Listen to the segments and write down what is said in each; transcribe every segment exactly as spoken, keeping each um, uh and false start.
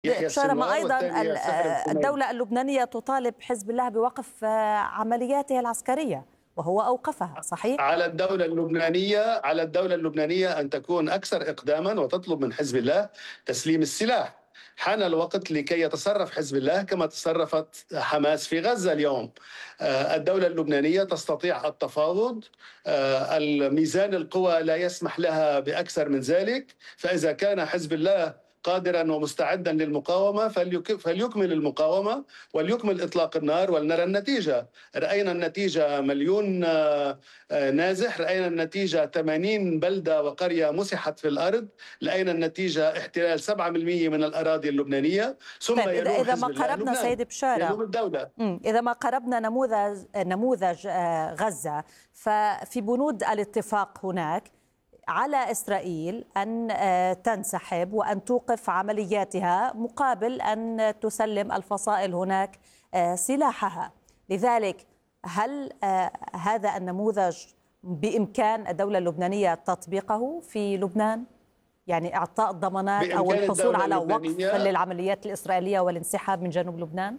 يحيى بشارة، ما السنوار، أيضا والثانية سهر الحميد. الدولة اللبنانية تطالب حزب الله بوقف عملياته العسكرية وهو أوقفها، صحيح؟ على الدولة اللبنانية على الدولة اللبنانية أن تكون أكثر إقداما وتطلب من حزب الله تسليم السلاح. حان الوقت لكي يتصرف حزب الله كما تصرفت حماس في غزة اليوم. الدولة اللبنانية تستطيع التفاوض، الميزان القوى لا يسمح لها بأكثر من ذلك، فإذا كان حزب الله قادرا ومستعدا للمقاومة فليكمل المقاومة وليكمل إطلاق النار ولنرى النتيجة. رأينا النتيجة مليون نازح، رأينا النتيجة ثمانين بلدة وقرية مسحت في الأرض، رأينا النتيجة احتلال سبعة بالمئة من الأراضي اللبنانية. ثم طيب إذا, إذا ما قربنا سيد بشارة، الدولة. إذا ما قربنا نموذج نموذج غزة، ففي بنود الاتفاق هناك على إسرائيل أن تنسحب وأن توقف عملياتها مقابل أن تسلم الفصائل هناك سلاحها. لذلك هل هذا النموذج بإمكان الدولة اللبنانية تطبيقه في لبنان؟ يعني إعطاء ضمانات أو الحصول على وقف للعمليات الإسرائيلية والانسحاب من جنوب لبنان؟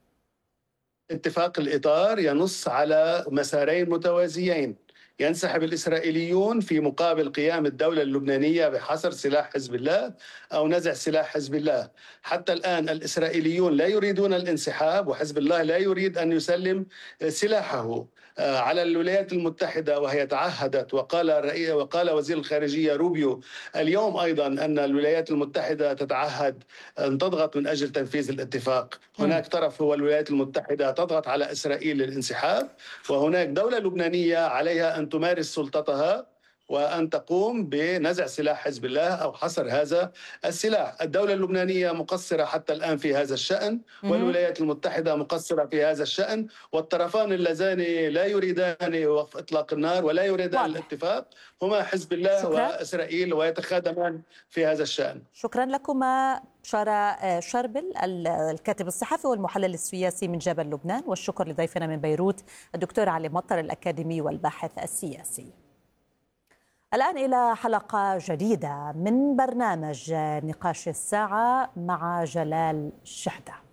اتفاق الإطار ينص على مسارين متوازيين: ينسحب الإسرائيليون في مقابل قيام الدولة اللبنانية بحصر سلاح حزب الله أو نزع سلاح حزب الله. حتى الآن الإسرائيليون لا يريدون الانسحاب وحزب الله لا يريد أن يسلم سلاحه. على الولايات المتحدة، وهي تعهدت، وقال الرئيس وقال وزير الخارجية روبيو اليوم أيضا أن الولايات المتحدة تتعهد أن تضغط من أجل تنفيذ الاتفاق. هناك طرف هو الولايات المتحدة تضغط على إسرائيل للانسحاب، وهناك دولة لبنانية عليها أن تمارس سلطتها وأن تقوم بنزع سلاح حزب الله أو حصر هذا السلاح. الدولة اللبنانية مقصرة حتى الآن في هذا الشأن، والولايات المتحدة مقصرة في هذا الشأن، والطرفان اللذان لا يريدان وقف إطلاق النار ولا يريدان الاتفاق هما حزب الله شكرا. وإسرائيل، ويتخادمان في هذا الشأن. شكرا لكما بشارة شربل، الكاتب الصحفي والمحلل السياسي من جبل لبنان، والشكر لضيفنا من بيروت الدكتور علي مطر الأكاديمي والباحث السياسي. الآن إلى حلقة جديدة من برنامج نقاش الساعة مع جلال شهدة.